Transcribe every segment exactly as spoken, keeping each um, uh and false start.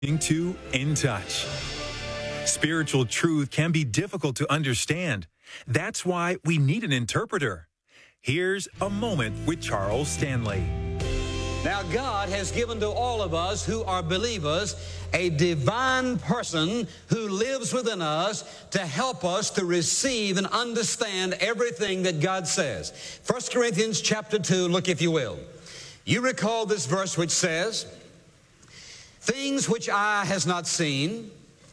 To In Touch. Spiritual truth can be difficult to understand. That's why we need an interpreter. Here's a moment with Charles Stanley. Now, God has given to all of us who are believers a divine person who lives within us to help us to receive and understand everything that God says. First Corinthians chapter two, look if you will. You recall this verse which says, "Things which eye has not seen,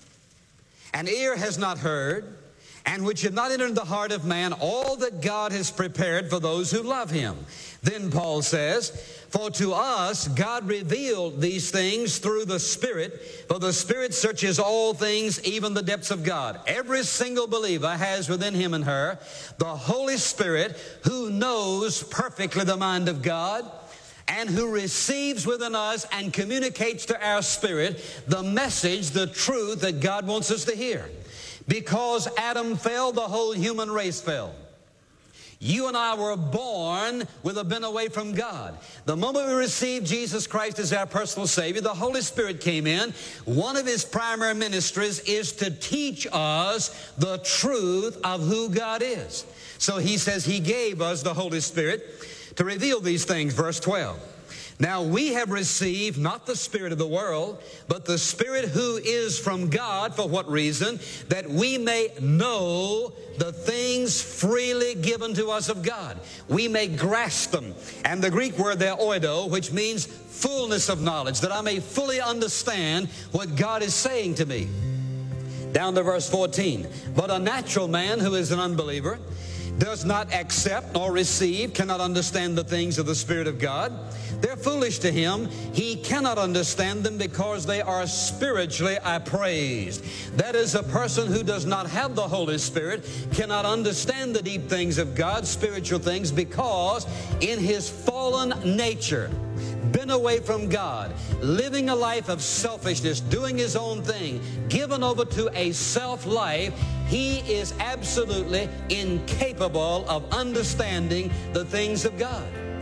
and ear has not heard, and which have not entered the heart of man, all that God has prepared for those who love Him." Then Paul says, "For to us God revealed these things through the Spirit, for the Spirit searches all things, even the depths of God." Every single believer has within him and her the Holy Spirit who knows perfectly the mind of God, and who receives within us and communicates to our spirit the message, the truth that God wants us to hear. Because Adam fell, the whole human race fell. You and I were born with a bent away from God. The moment we received Jesus Christ as our personal Savior, the Holy Spirit came in. One of His primary ministries is to teach us the truth of who God is. So He says He gave us the Holy Spirit to reveal these things. Verse twelve. "Now we have received not the spirit of the world, but the Spirit who is from God." For what reason? "That we may know the things freely given to us of God." We may grasp them. And the Greek word there, oido, which means fullness of knowledge, that I may fully understand what God is saying to me. Down to verse fourteen. "But a natural man who is an unbeliever does not accept nor receive, cannot understand the things of the Spirit of God. They're foolish to him. He cannot understand them because they are spiritually appraised." That is, a person who does not have the Holy Spirit cannot understand the deep things of God, spiritual things, because in his fallen nature, been away from God, living a life of selfishness, doing his own thing, given over to a self-life, he is absolutely incapable of understanding the things of God.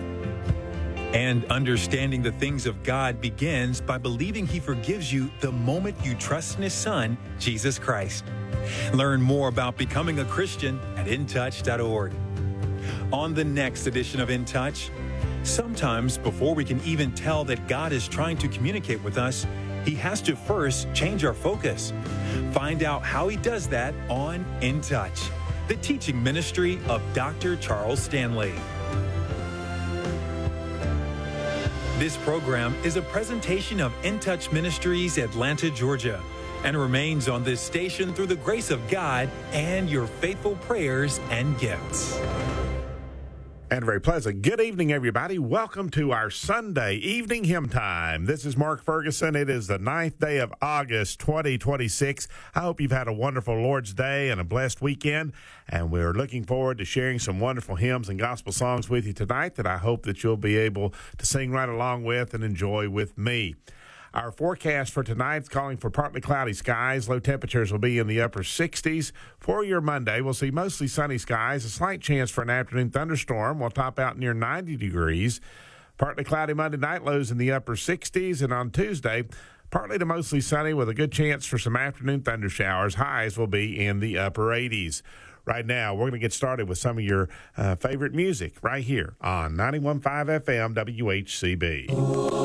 And understanding the things of God begins by believing He forgives you the moment you trust in His Son, Jesus Christ. Learn more about becoming a Christian at in touch dot org. On the next edition of In Touch, sometimes before we can even tell that God is trying to communicate with us, He has to first change our focus. Find out how He does that on In Touch, the teaching ministry of Doctor Charles Stanley. This program is a presentation of In Touch Ministries, Atlanta, Georgia, and remains on this station through the grace of God and your faithful prayers and gifts. And very pleasant. Good evening, everybody. Welcome to our Sunday evening hymn time. This is Mark Ferguson. It is the ninth day of August, twenty twenty-six. I hope you've had a wonderful Lord's Day and a blessed weekend. And we're looking forward to sharing some wonderful hymns and gospel songs with you tonight that I hope that you'll be able to sing right along with and enjoy with me. Our forecast for tonight is calling for partly cloudy skies. Low temperatures will be in the upper sixties. For your Monday, we'll see mostly sunny skies. A slight chance for an afternoon thunderstorm. We'll top out near ninety degrees. Partly cloudy Monday night, lows in the upper sixties. And on Tuesday, partly to mostly sunny with a good chance for some afternoon thunder showers. Highs will be in the upper eighties. Right now, we're going to get started with some of your uh, favorite music right here on ninety-one point five F M W H C B.